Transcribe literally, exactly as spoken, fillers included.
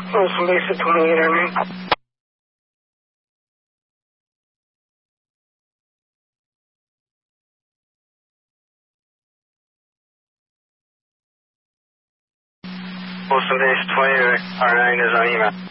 Wilson Base at twenty-eight, I mean. Wilson Base twenty-eight, R nine is on email.